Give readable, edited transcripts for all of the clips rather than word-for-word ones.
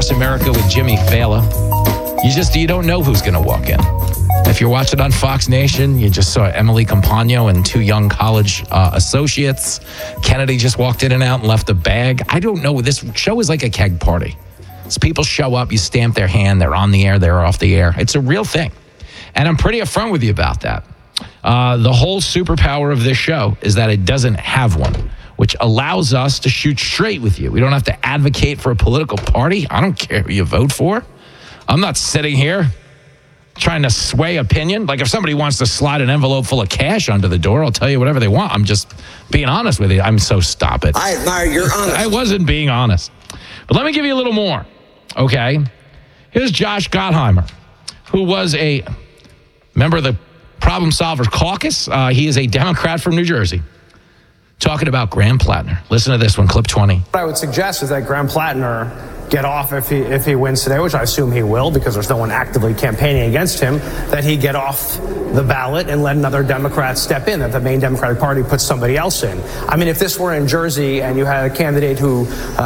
Across America with Jimmy Fallon. You don't know who's going to walk in. If you're watching on Fox Nation, you just saw Emily Compagno and two young college associates. Kennedy just walked in and out and left a bag. I don't know. This show is like a keg party. So people show up, you stamp their hand, they're on the air, they're off the air. It's a real thing. And I'm pretty upfront with you about that. The whole superpower of this show is that it doesn't have one, which allows us to shoot straight with you. We don't have to advocate for a political party. I don't care who you vote for. I'm not sitting here trying to sway opinion. Like if somebody wants to slide an envelope full of cash under the door, I'll tell you whatever they want. I'm just being honest with you. Stop it. I admire your honesty. I wasn't being honest. But let me give you a little more, okay? Here's Josh Gottheimer, who was a member of the Problem Solvers Caucus. He is a Democrat from New Jersey, talking about Graham Plattner. Listen to this one, clip 20. What I would suggest is that Graham Plattner get off if he wins today, which I assume he will because there's no one actively campaigning against him, that he get off the ballot and let another Democrat step in, that the main Democratic Party puts somebody else in. I mean, if this were in Jersey and you had a candidate who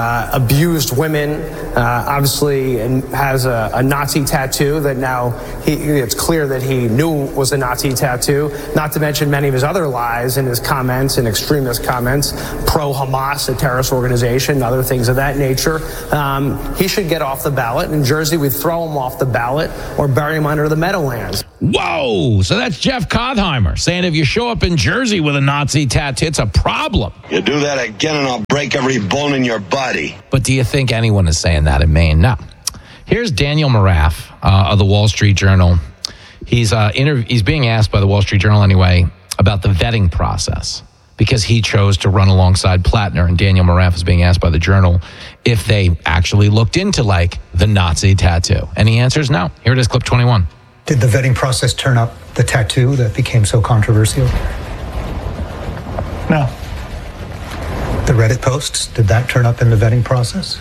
abused women, obviously, and has a Nazi tattoo that now it's clear that he knew was a Nazi tattoo, not to mention many of his other lies in his comments and extremist comments, pro-Hamas, a terrorist organization, other things of that nature, he should get off the ballot. In Jersey, we'd throw him off the ballot or bury him under the Meadowlands. Whoa! So that's Jeff Gottheimer saying if you show up in Jersey with a Nazi tattoo, it's a problem. You do that again and I'll break every bone in your body. But do you think anyone is saying that in Maine? No. Here's Daniel Maraff of the Wall Street Journal. He's being asked by the Wall Street Journal anyway about the vetting process, because he chose to run alongside Plattner, and Daniel Maraff is being asked by the Journal if they actually looked into like the Nazi tattoo. And he answers no. Here it is, clip 21. Did the vetting process turn up the tattoo that became so controversial? No. The Reddit posts, did that turn up in the vetting process?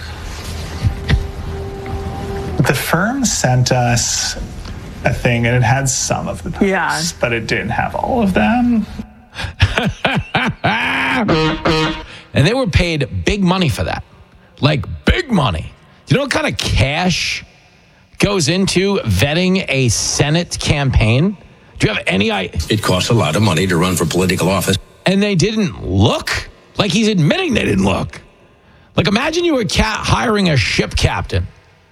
The firm sent us a thing and it had some of the posts, but it didn't have all of them. And they were paid big money for that. Like big money. You know what kind of cash goes into vetting a Senate campaign? Do you have any idea? It costs a lot of money to run for political office. And they didn't look? Like he's admitting they didn't look. Like imagine you were hiring a ship captain.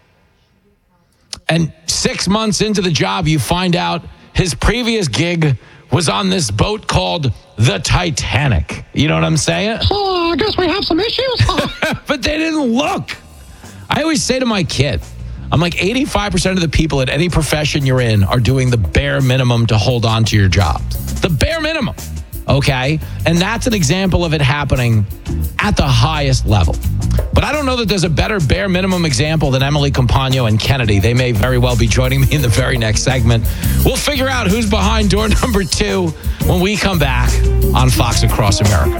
And 6 months into the job, you find out his previous gig was on this boat called the Titanic. You know what I'm saying? Oh, I guess we have some issues. But they didn't look. I always say to my kid, I'm like 85% of the people at any profession you're in are doing the bare minimum to hold on to your jobs. The bare minimum. Okay? And that's an example of it happening at the highest level. But I don't know that there's a better bare minimum example than Emily Compagno and Kennedy. They may very well be joining me in the very next segment. We'll figure out who's behind door number 2 when we come back on Fox Across America.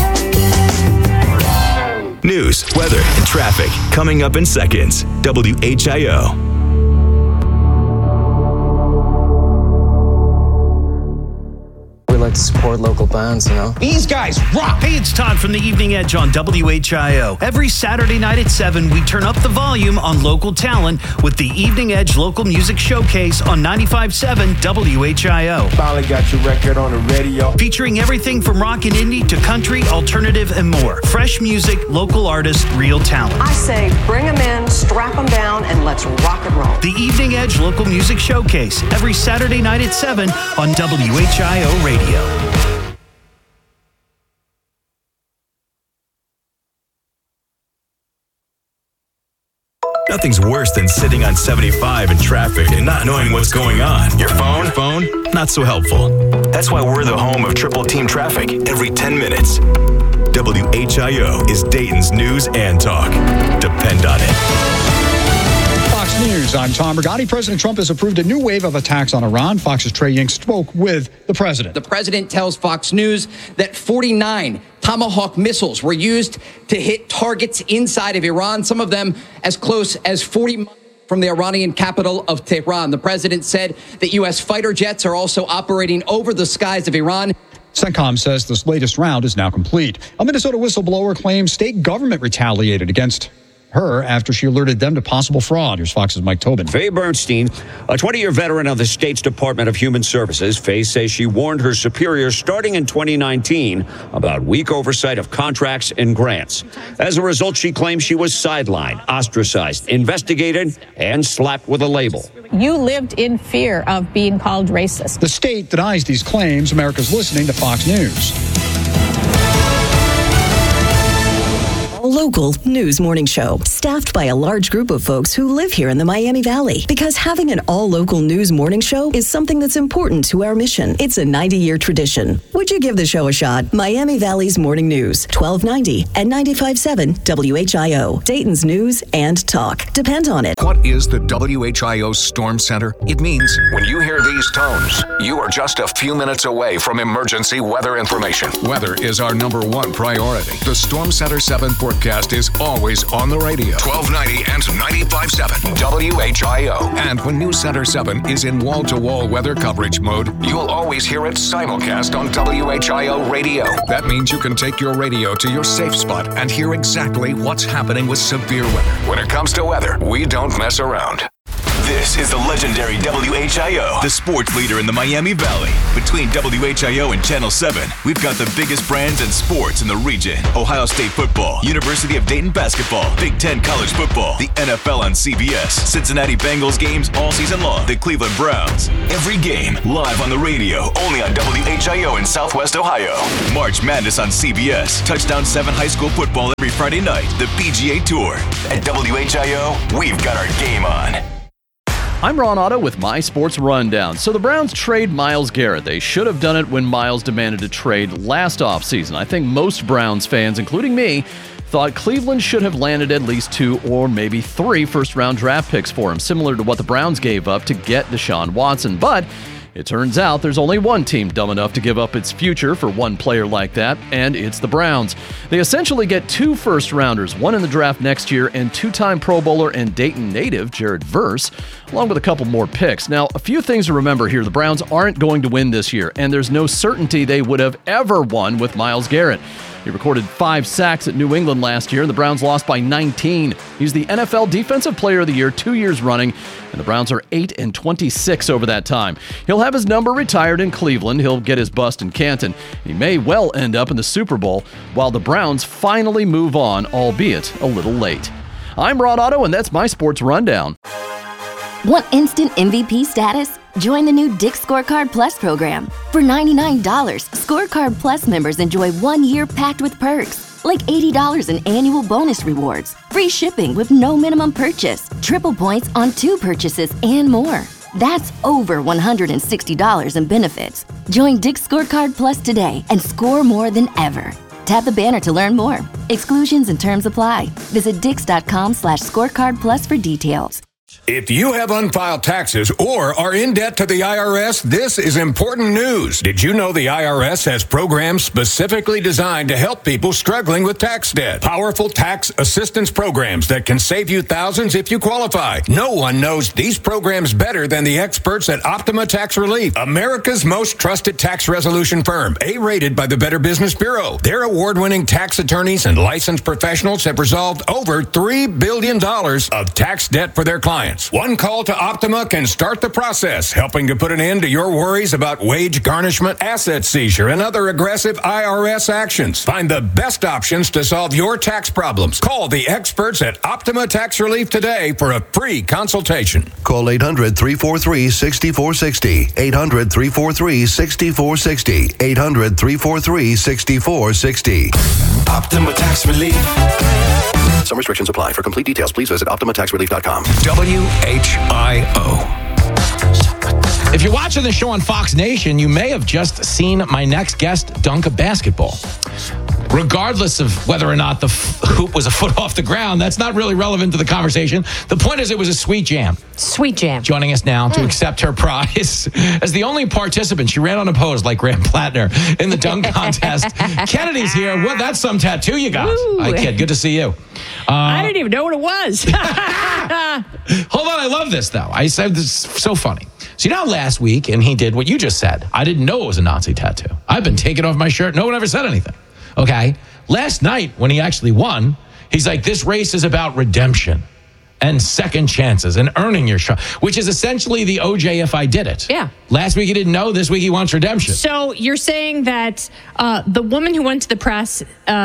News, weather, and traffic coming up in seconds. WHIO. We like to support local bands, you know? These guys rock! Hey, it's Todd from the Evening Edge on WHIO. Every Saturday night at 7, we turn up the volume on local talent with the Evening Edge Local Music Showcase on 95.7 WHIO. Finally got your record on the radio. Featuring everything from rock and indie to country, alternative, and more. Fresh music, local artists, real talent. I say bring them in, strap them down, and let's rock and roll. The Evening Edge Local Music Showcase, every Saturday night at 7 on WHIO Radio. Nothing's worse than sitting on 75 in traffic and not knowing what's going on. Your phone, not so helpful. That's why we're the home of Triple Team Traffic every 10 minutes. WHIO is Dayton's news and talk. Depend on it. Fox News, I'm Tom Rigotti. President Trump has approved a new wave of attacks on Iran. Fox's Trey Ying spoke with the president. The president tells Fox News that 49 Tomahawk missiles were used to hit targets inside of Iran, some of them as close as 40 miles from the Iranian capital of Tehran. The president said that U.S. fighter jets are also operating over the skies of Iran. CENTCOM says this latest round is now complete. A Minnesota whistleblower claims state government retaliated against her after she alerted them to possible fraud. Here's Fox's Mike Tobin. Faye Bernstein, a 20-year veteran of the state's Department of Human Services, Faye says she warned her superiors starting in 2019 about weak oversight of contracts and grants. As a result, she claims she was sidelined, ostracized, investigated, and slapped with a label. You lived in fear of being called racist. The state denies these claims. America's listening to Fox News. Local news morning show, staffed by a large group of folks who live here in the Miami Valley. Because having an all-local news morning show is something that's important to our mission. It's a 90-year tradition. Would you give the show a shot? Miami Valley's Morning News, 1290 and 95.7 WHIO. Dayton's news and talk. Depend on it. What is the WHIO Storm Center? It means when you hear these tones, you are just a few minutes away from emergency weather information. Weather is our #1 priority. The Storm Center 7 forecast is always on the radio. 1290 and 95.7 WHIO. And when News Center 7 is in wall-to-wall weather coverage mode, you'll always hear it simulcast on WHIO radio. That means you can take your radio to your safe spot and hear exactly what's happening with severe weather. When it comes to weather, we don't mess around. This is the legendary WHIO, the sports leader in the Miami Valley. Between WHIO and Channel 7, we've got the biggest brands in sports in the region. Ohio State football, University of Dayton basketball, Big Ten college football, the NFL on CBS, Cincinnati Bengals games all season long, the Cleveland Browns. Every game live on the radio, only on WHIO in Southwest Ohio. March Madness on CBS, Touchdown 7 high school football every Friday night, the PGA Tour. At WHIO, we've got our game on. I'm Ron Otto with My Sports Rundown. So the Browns trade Myles Garrett. They should have done it when Myles demanded a trade last offseason. I think most Browns fans, including me, thought Cleveland should have landed at least 2 or maybe 3 first-round draft picks for him, similar to what the Browns gave up to get Deshaun Watson. But it turns out there's only one team dumb enough to give up its future for one player like that, and it's the Browns. They essentially get 2 first-rounders, one in the draft next year, and 2-time Pro Bowler and Dayton native Jared Verse, along with a couple more picks. Now, a few things to remember here. The Browns aren't going to win this year, and there's no certainty they would have ever won with Myles Garrett. He recorded 5 sacks at New England last year, and the Browns lost by 19. He's the NFL Defensive Player of the Year 2 years running, and the Browns are 8-26 over that time. He'll have his number retired in Cleveland. He'll get his bust in Canton. He may well end up in the Super Bowl while the Browns finally move on, albeit a little late. I'm Rod Otto, and that's my Sports Rundown. Want instant MVP status? Join the new Dick's Scorecard Plus program. For $99, Scorecard Plus members enjoy 1 year packed with perks, like $80 in annual bonus rewards, free shipping with no minimum purchase, triple points on 2 purchases, and more. That's over $160 in benefits. Join Dick's Scorecard Plus today and score more than ever. Tap the banner to learn more. Exclusions and terms apply. Visit Dix.com/scorecard plus for details. If you have unfiled taxes or are in debt to the IRS, this is important news. Did you know the IRS has programs specifically designed to help people struggling with tax debt? Powerful tax assistance programs that can save you thousands if you qualify. No one knows these programs better than the experts at Optima Tax Relief, America's most trusted tax resolution firm, A-rated by the Better Business Bureau. Their award-winning tax attorneys and licensed professionals have resolved over $3 billion of tax debt for their clients. One call to Optima can start the process, helping to put an end to your worries about wage garnishment, asset seizure, and other aggressive IRS actions. Find the best options to solve your tax problems. Call the experts at Optima Tax Relief today for a free consultation. Call 800-343-6460. 800-343-6460. 800-343-6460. Optima Tax Relief. Some restrictions apply. For complete details, please visit OptimaTaxRelief.com. WHIO. If you're watching the show on Fox Nation, you may have just seen my next guest dunk a basketball. Regardless of whether or not the hoop was a foot off the ground, that's not really relevant to the conversation. The point is it was a sweet jam. Sweet jam. Joining us now to accept her prize as the only participant. She ran unopposed like Graham Plattner in the dunk contest. Kennedy's here. What? That's some tattoo you got. Hi, kid. Good to see you. I didn't even know what it was. Hold on. I love this, though. I said this is so funny. So you know last week, and he did what you just said. I didn't know it was a Nazi tattoo. I've been taking off my shirt. No one ever said anything. Okay. Last night, when he actually won, He's like, this race is about redemption and second chances and earning your shot, which is essentially the OJ if I did it. Yeah. Last week he didn't know. This week he wants redemption. So you're saying that the woman who went to the press,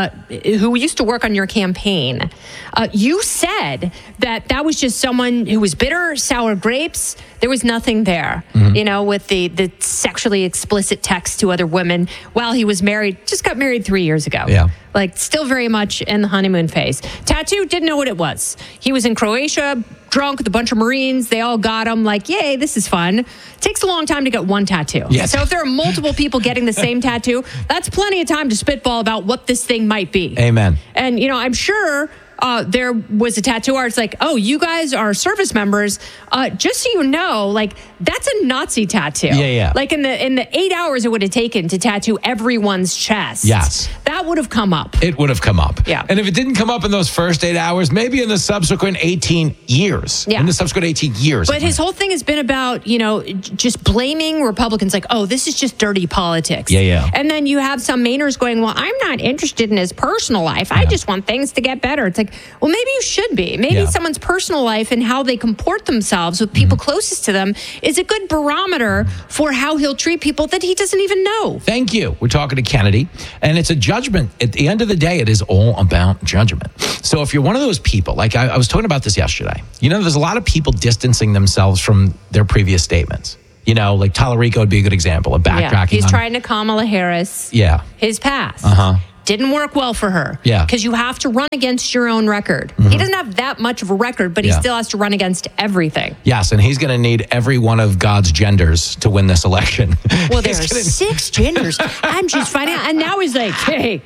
who used to work on your campaign, you said that was just someone who was bitter, sour grapes. There was nothing there, with the sexually explicit text to other women while he was married. Just got married 3 years ago. Yeah. Like, still very much in the honeymoon phase. Tattoo, didn't know what it was. He was in Croatia, drunk with a bunch of Marines. They all got him, like, yay, this is fun. Takes a long time to get one tattoo. Yes. So if there are multiple people getting the same tattoo, that's plenty of time to spitball about what this thing might be. Amen. And, I'm sure there was a tattoo artist like, oh, you guys are service members. Just so you know, like, that's a Nazi tattoo. Yeah. Like in the 8 hours it would have taken to tattoo everyone's chest. Yes. That would have come up. It would have come up. Yeah. And if it didn't come up in those first 8 hours, maybe in the subsequent 18 years. Yeah. In the subsequent 18 years. But his whole thing has been about, just blaming Republicans like, oh, this is just dirty politics. Yeah. And then you have some Mainers going, well, I'm not interested in his personal life. I just want things to get better. It's like, well, maybe you should be. Maybe someone's personal life and how they comport themselves with people closest to them is a good barometer for how he'll treat people that he doesn't even know. Thank you. We're talking to Kennedy, and it's a judgment. At the end of the day, it is all about judgment. So if you're one of those people, like I was talking about this yesterday, there's a lot of people distancing themselves from their previous statements. Like Tallarico would be a good example of backtracking. Yeah. He's trying to Kamala Harris. Yeah. His past. Didn't work well for her. Yeah. Because you have to run against your own record. He doesn't have that much of a record, but he still has to run against everything. Yes, and he's going to need every one of God's genders to win this election. Well, there are 6 genders. I'm just finding out. And now he's like, hey,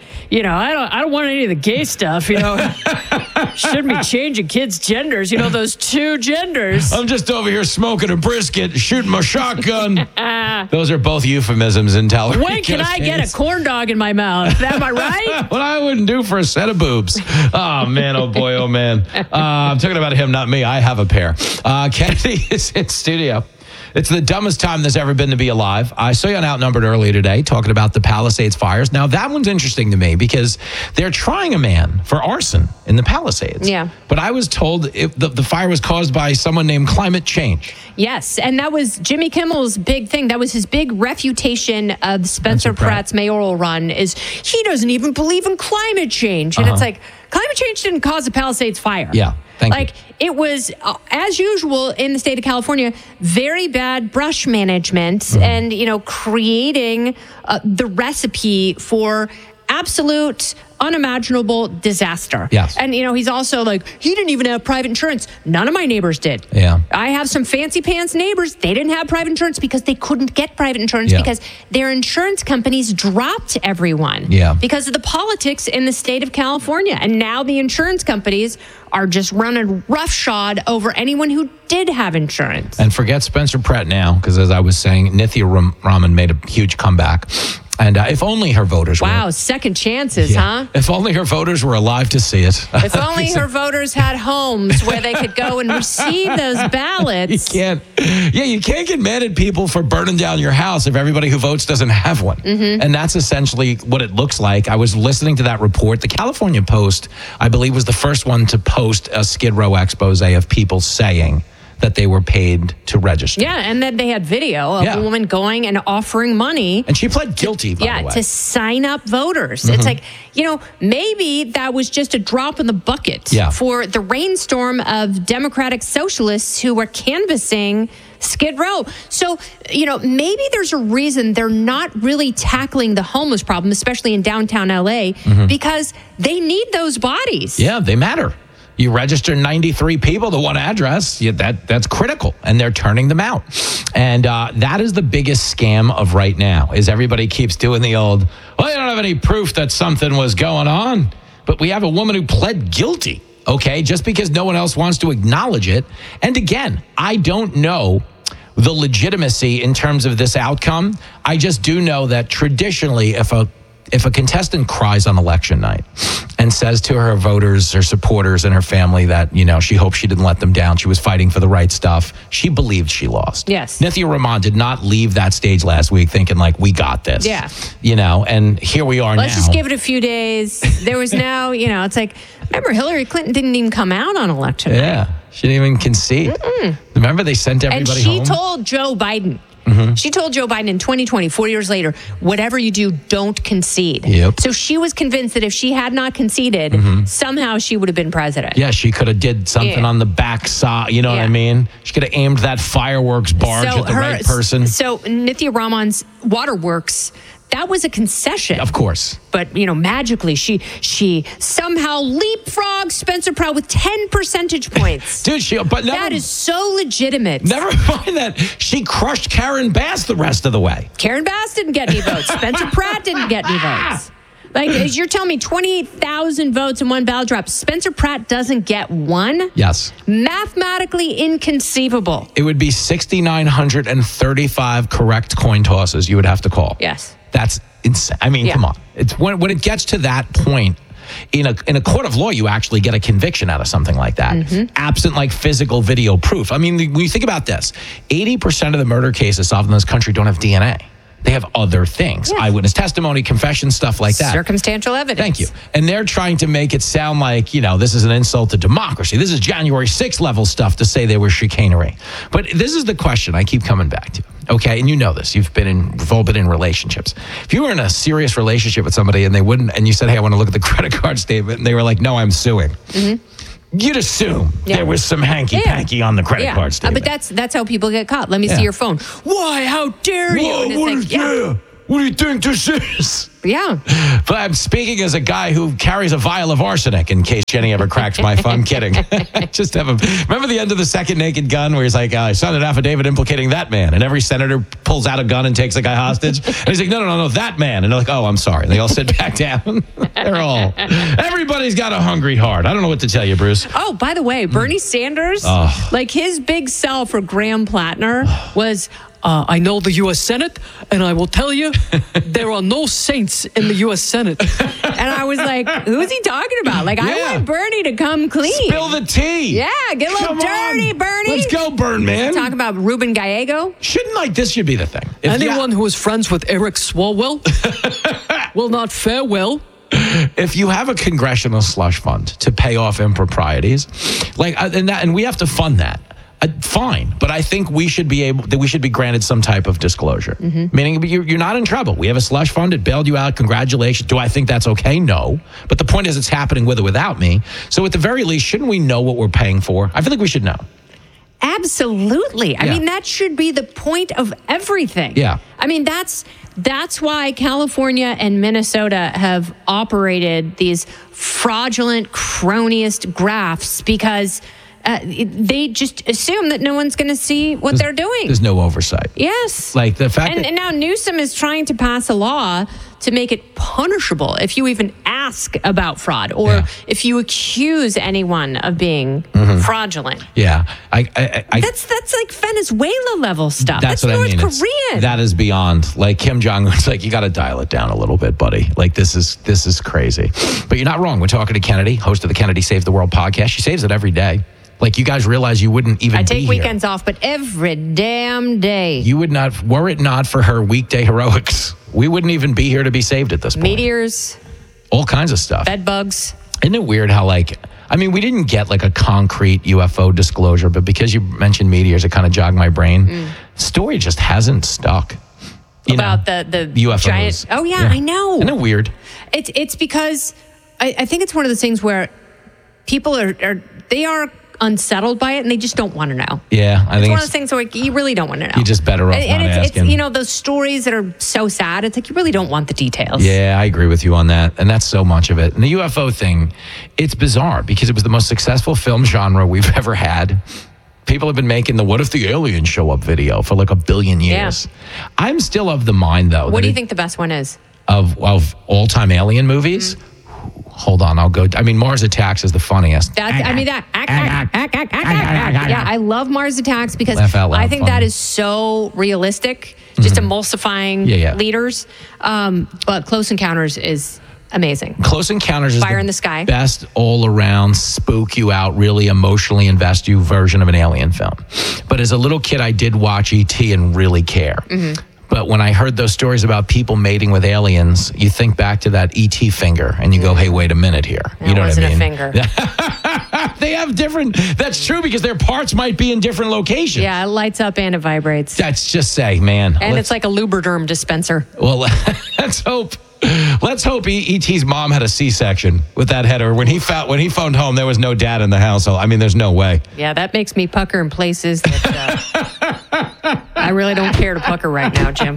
I don't want any of the gay stuff, Shouldn't be changing kids' genders, those 2 genders. I'm just over here smoking a brisket, shooting my shotgun. Those are both euphemisms in Tallarico's When can I get a corn dog in my mouth? Am I right? What I wouldn't do for a set of boobs. Oh, man, oh, boy, oh, man. I'm talking about him, not me. I have a pair. Kennedy is in studio. It's the dumbest time there's ever been to be alive. I saw you on Outnumbered earlier today talking about the Palisades fires. Now, that one's interesting to me because they're trying a man for arson in the Palisades. Yeah. But I was told the fire was caused by someone named climate change. Yes, and that was Jimmy Kimmel's big thing. That was his big refutation of Spencer Pratt's mayoral run is he doesn't even believe in climate change. And it's like, climate change didn't cause the Palisades fire. Yeah. Thank you. It was, as usual in the state of California, very bad brush management and, creating the recipe for absolute unimaginable disaster. Yes. And, he's also like, he didn't even have private insurance. None of my neighbors did. Yeah. I have some fancy pants neighbors. They didn't have private insurance because they couldn't get private insurance because their insurance companies dropped everyone. Yeah. Because of the politics in the state of California. And now the insurance companies are just running roughshod over anyone who did have insurance. And forget Spencer Pratt now, because as I was saying, Nithya Raman made a huge comeback. And if only her voters were... Wow, second chances, huh? If only her voters were alive to see it. If only her voters had homes where they could go and receive those ballots. You can't get mad at people for burning down your house if everybody who votes doesn't have one. And that's essentially what it looks like. I was listening to that report. The California Post, I believe, was the first one to post a Skid Row expose of people saying that they were paid to register. Yeah, and then they had video of a woman going and offering money. And she pled guilty, by the way. To sign up voters. It's like, maybe that was just a drop in the bucket for the rainstorm of Democratic socialists who were canvassing Skid Row. So, maybe there's a reason they're not really tackling the homeless problem, especially in downtown LA, because they need those bodies. Yeah, they matter. You register 93 people to one address, that's critical, and they're turning them out. And that is the biggest scam of right now, is everybody keeps doing the old, well, you don't have any proof that something was going on, but we have a woman who pled guilty, okay, just because no one else wants to acknowledge it. And again, I don't know the legitimacy in terms of this outcome. I just do know that traditionally, if a if a contestant cries on election night and says to her voters, her supporters, and her family that, she hopes she didn't let them down, she was fighting for the right stuff, she believed she lost. Yes. Nithya Rahman did not leave that stage last week thinking like, we got this. Yeah. And here we are now. Let's just give it a few days. There was now, it's like, remember Hillary Clinton didn't even come out on election night. Yeah. She didn't even concede. Remember they sent everybody home? And she told Joe Biden. She told Joe Biden in 2020, 4 years later, whatever you do, don't concede. Yep. So she was convinced that if she had not conceded, somehow she would have been president. Yeah, she could have did something on the backside. You know what I mean? She could have aimed that fireworks barge at the right person. So Nithya Rahman's waterworks, that was a concession. Of course. But, magically, she somehow leapfrogged Spencer Pratt with 10 percentage points. Dude, that is so legitimate. Never mind that. She crushed Karen Bass the rest of the way. Karen Bass didn't get any votes. Spencer Pratt didn't get any votes. Like, as you're telling me, 28,000 votes in one ballot drop. Spencer Pratt doesn't get one? Yes. Mathematically inconceivable. It would be 6,935 correct coin tosses you would have to call. Yes. That's insane. I mean, come on. It's when it gets to that point, in a court of law, you actually get a conviction out of something like that, absent like physical video proof. I mean, when you think about this, 80% of the murder cases solved in this country don't have DNA. They have other things, eyewitness testimony, confession, stuff like that. Circumstantial evidence. Thank you. And they're trying to make it sound like, this is an insult to democracy. This is January 6th level stuff to say they were chicanery. But this is the question I keep coming back to. Okay, and you know this. We've all been in relationships. If you were in a serious relationship with somebody and you said, hey, I want to look at the credit card statement, and they were like, no, I'm suing. You'd assume there was some hanky-panky on the credit card statement. But that's how people get caught. Let me see your phone. Why? How dare you? Whoa, what do you think this is? Yeah. But I'm speaking as a guy who carries a vial of arsenic in case Jenny ever cracks my phone. I'm kidding. Just remember the end of The Second Naked Gun where he's like, I signed an affidavit implicating that man. And every senator pulls out a gun and takes a guy hostage. And he's like, no, that man. And they're like, oh, I'm sorry. And they all sit back down. Everybody's got a hungry heart. I don't know what to tell you, Bruce. Oh, by the way, Bernie Sanders, like his big sell for Graham Plattner was, I know the U.S. Senate, and I will tell you, there are no saints in the U.S. Senate. And I was like, who's he talking about? Like, I want Bernie to come clean. Spill the tea. Yeah, get a little dirty, Bernie. Let's go, Burn, man. Talking about Ruben Gallego. This should be the thing. Anyone who is friends with Eric Swalwell will not fare well. If you have a congressional slush fund to pay off improprieties, and we have to fund that. Fine, but I think we should be granted some type of disclosure. Meaning you're not in trouble. We have a slush fund. It bailed you out. Congratulations. Do I think that's okay? No. But the point is it's happening with or without me. So at the very least, shouldn't we know what we're paying for? I feel like we should know. Absolutely. I mean, that should be the point of everything. Yeah. I mean, that's why California and Minnesota have operated these fraudulent, cronyist grafts, because they just assume that no one's going to see what they're doing. There's no oversight. Yes. Like the fact and now Newsom is trying to pass a law to make it punishable if you even ask about fraud or if you accuse anyone of being fraudulent. Yeah. That's like Venezuela level stuff. That's what North Korean. That is beyond. Like Kim Jong-un's like, you got to dial it down a little bit, buddy. Like this is crazy. But you're not wrong. We're talking to Kennedy, host of the Kennedy Save the World podcast. She saves it every day. Like, you guys realize you wouldn't even I take be weekends here. off, but every damn day. You would not, were it not for her weekday heroics, we wouldn't even be here to be saved at this point. Meteors. All kinds of stuff. Bed bugs. Isn't it weird how, we didn't get a concrete UFO disclosure, but because you mentioned meteors, it kind of jogged my brain. Story just hasn't stuck. About the UFOs. Giant. Oh, yeah, I know. Isn't it weird? It's because I think it's one of those things where people are unsettled by it and they just don't want to know. Yeah, I think it's one of those things where you really don't want to know. You're just better off not asking. It's those stories that are so sad. It's like you really don't want the details. Yeah, I agree with you on that, and that's so much of it. And the UFO thing, it's bizarre because it was the most successful film genre we've ever had. People have been making the "What if the aliens show up" video for 1 billion years. Yeah. I'm still of the mind though. What do you think the best one is? Of all-time alien movies? hold on. I'll go. I mean, Mars Attacks is the funniest. Yeah, I love Mars Attacks because I think that is so realistic, just emulsifying leaders. But Close Encounters is amazing. Close Encounters is Fire in the Sky. Best all-around, spook you out, really emotionally invest you version of an alien film. But as a little kid, I did watch E.T. and really care. But when I heard those stories about people mating with aliens, you think back to that E.T. finger and you go, hey, wait a minute here. You know what I mean? It wasn't a finger. They have different, that's true because their parts might be in different locations. Yeah, it lights up and it vibrates. That's just say, man. And it's like a Lubriderm dispenser. Well, let's hope E.T.'s mom had a C-section with that head. Or when he phoned home, there was no dad in the house. I mean, there's no way. Yeah, that makes me pucker in places that I really don't care to pucker right now, Jim.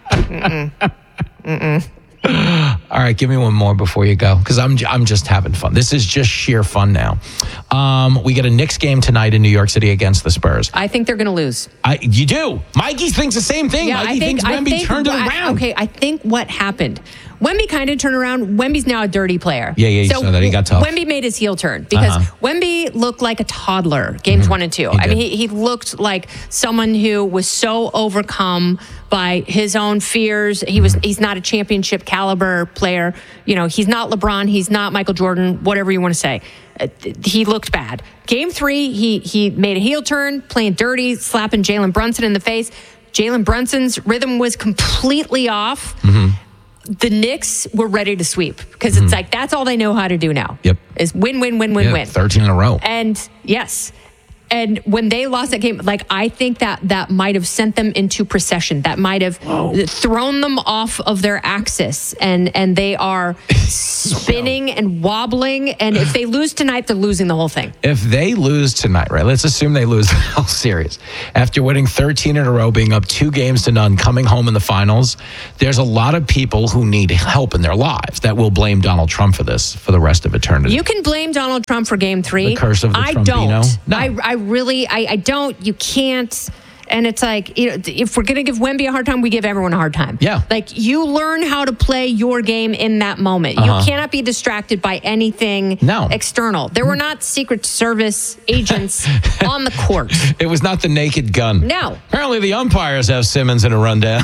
All right, give me one more before you go, because I'm just having fun. This is just sheer fun now. We get a Knicks game tonight in New York City against the Spurs. I think they're going to lose. You do? Mikey thinks the same thing. Yeah, Mikey thinks Wemby turned it around. I think what happened, Wemby kind of turned around. Wemby's now a dirty player. Yeah, you saw that. He got tough. Wemby made his heel turn because Wemby looked like a toddler, games 1 and 2. I mean, he looked like someone who was so overcome by his own fears. He's not a championship caliber player. You know, he's not LeBron. He's not Michael Jordan, whatever you want to say. He looked bad. Game 3, he made a heel turn, playing dirty, slapping Jalen Brunson in the face. Jalen Brunson's rhythm was completely off. The Knicks were ready to sweep because it's like that's all they know how to do now. Yep. Is win, win, win, win, win. 13 in a row. And yes. And when they lost that game, like I think that might have sent them into procession. That might have thrown them off of their axis, and they are spinning and wobbling. And if they lose tonight, they're losing the whole thing. If they lose tonight, right? Let's assume they lose the whole series after winning 13 in a row, being up 2-0, coming home in the finals. There's a lot of people who need help in their lives that will blame Donald Trump for this for the rest of eternity. You can blame Donald Trump for Game 3. The curse of the Trumpino. Don't. No. I don't. You can't. And it's like, you know, if we're going to give Wemby a hard time, we give everyone a hard time. Yeah. Like, you learn how to play your game in that moment. You cannot be distracted by anything external. There were not Secret Service agents on the court. It was not the Naked Gun. No. Apparently the umpires have Simmons in a rundown.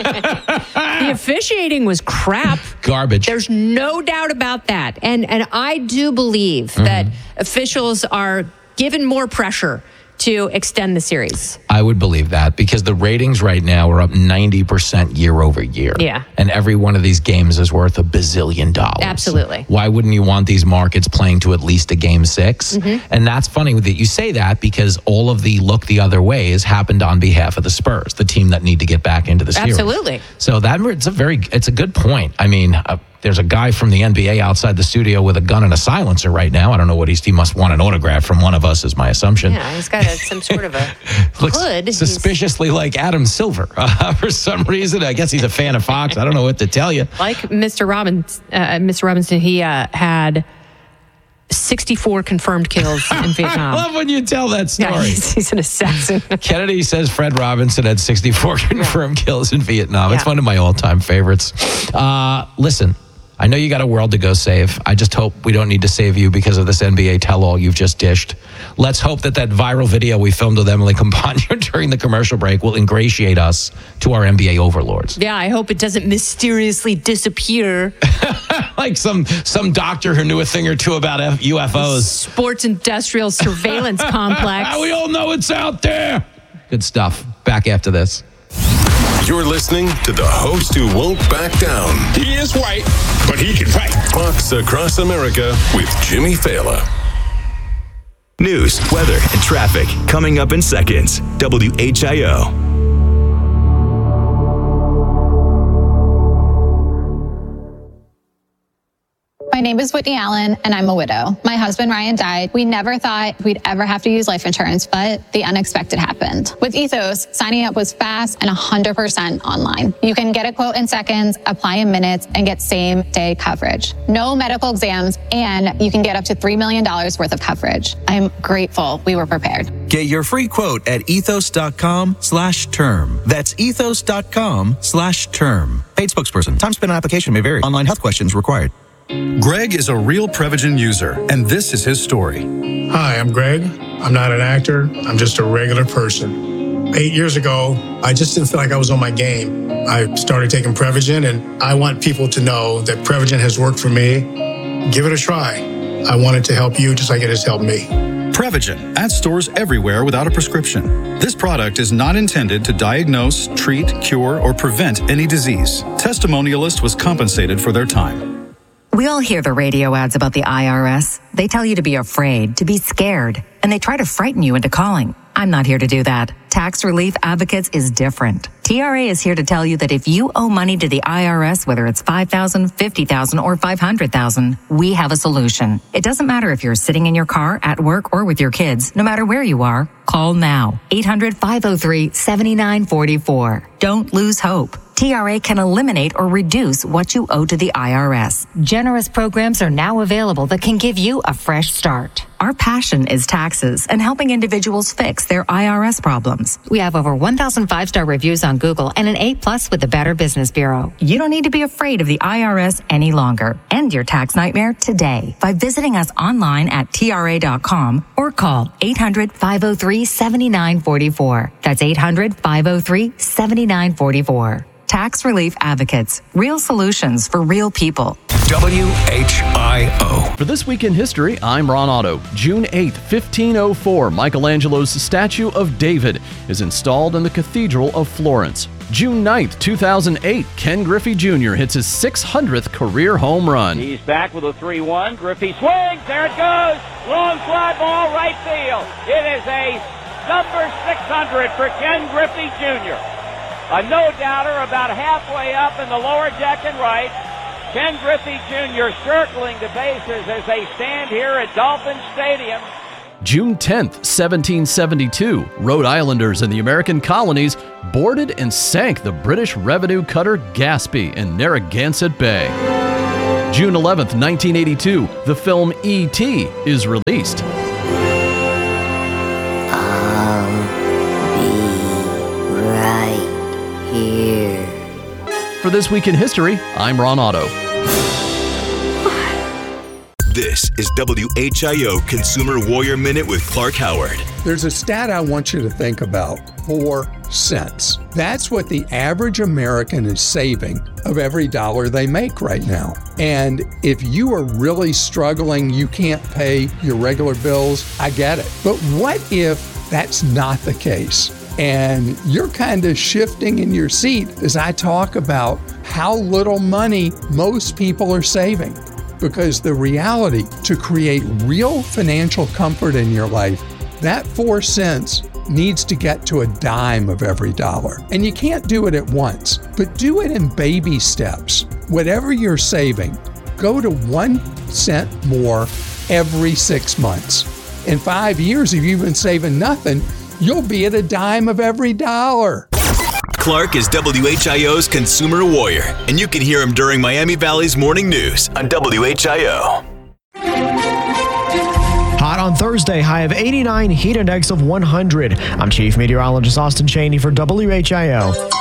The officiating was crap. Garbage. There's no doubt about that. And I do believe that officials are given more pressure to extend the series. I would believe that because the ratings right now are up 90% year over year. Yeah. And every one of these games is worth $1 billion. Absolutely. Why wouldn't you want these markets playing to at least a Game 6? And that's funny that you say that because all of the look the other way has happened on behalf of the Spurs, the team that need to get back into the series. Absolutely. So it's a good point. I mean, there's a guy from the NBA outside the studio with a gun and a silencer right now. I don't know what he must want an autograph from one of us, is my assumption. Yeah, he's got some sort of a looks hood. Suspiciously like Adam Silver for some reason. I guess he's a fan of Fox. I don't know what to tell you. Like Mr. Robinson, he had 64 confirmed kills in Vietnam. I love when you tell that story. Yeah, he's an assassin. Kennedy says Fred Robinson had 64 confirmed kills in Vietnam. It's one of my all-time favorites. Listen, I know you got a world to go save. I just hope we don't need to save you because of this NBA tell-all you've just dished. Let's hope that viral video we filmed with Emily Campagno during the commercial break will ingratiate us to our NBA overlords. Yeah, I hope it doesn't mysteriously disappear. Like some doctor who knew a thing or two about UFOs. Sports industrial surveillance complex. We all know it's out there. Good stuff. Back after this. You're listening to the host who won't back down. He is white, but he can fight. Fox Across America with Jimmy Fallon. News, weather, and traffic coming up in seconds. WHIO. My name is Whitney Allen, and I'm a widow. My husband, Ryan, died. We never thought we'd ever have to use life insurance, but the unexpected happened. With Ethos, signing up was fast and 100% online. You can get a quote in seconds, apply in minutes, and get same-day coverage. No medical exams, and you can get up to $3 million worth of coverage. I'm grateful we were prepared. Get your free quote at ethos.com/term. That's ethos.com/term. Paid spokesperson. Time spent on application may vary. Online health questions required. Greg is a real Prevagen user, and this is his story. Hi, I'm Greg. I'm not an actor. I'm just a regular person. 8 years ago, I just didn't feel like I was on my game. I started taking Prevagen, and I want people to know that Prevagen has worked for me. Give it a try. I want it to help you just like it has helped me. Prevagen at stores everywhere without a prescription. This product is not intended to diagnose, treat, cure, or prevent any disease. Testimonialist was compensated for their time. We all hear the radio ads about the IRS. They tell you to be afraid, to be scared, and they try to frighten you into calling. I'm not here to do that. Tax Relief Advocates is different. TRA is here to tell you that if you owe money to the IRS, whether it's $5,000, $50,000, or $500,000, we have a solution. It doesn't matter if you're sitting in your car, at work, or with your kids. No matter where you are, call now. 800-503-7944. Don't lose hope. TRA can eliminate or reduce what you owe to the IRS. Generous programs are now available that can give you a fresh start. Our passion is taxes and helping individuals fix their IRS problems. We have over 1,000 5-star reviews on Google and an A+ with the Better Business Bureau. You don't need to be afraid of the IRS any longer. End your tax nightmare today by visiting us online at TRA.com or call 800-503-7944. That's 800-503-7944. Tax Relief Advocates. Real solutions for real people. WHIO. For This Week in History, I'm Ron Otto. June 8th, 1504, Michelangelo's statue of David is installed in the Cathedral of Florence. June 9th, 2008, Ken Griffey Jr. hits his 600th career home run. He's back with a 3-1. Griffey swings. There it goes. Long fly ball, right field. It is a number 600 for Ken Griffey Jr. A no-doubter about halfway up in the lower deck and right. Ken Griffey Jr. circling the bases as they stand here at Dolphin Stadium. June 10th, 1772, Rhode Islanders in the American colonies boarded and sank the British revenue cutter Gaspee in Narragansett Bay. June 11th, 1982, the film E.T. is released. Here. For This Week in History, I'm Ron Otto. This is WHIO Consumer Warrior Minute with Clark Howard. There's a stat I want you to think about. 4 cents. That's what the average American is saving of every dollar they make right now. And if you are really struggling, you can't pay your regular bills, I get it. But what if that's not the case? And you're kind of shifting in your seat as I talk about how little money most people are saving. Because the reality, to create real financial comfort in your life, that 4 cents needs to get to a dime of every dollar. And you can't do it at once, but do it in baby steps. Whatever you're saving, go to 1 cent more every 6 months. In 5 years, if you've been saving nothing, you'll be at a dime of every dollar. Clark is WHIO's Consumer Warrior, and you can hear him during Miami Valley's Morning News on WHIO. Hot on Thursday, high of 89, heat index of 100. I'm Chief Meteorologist Austin Cheney for WHIO.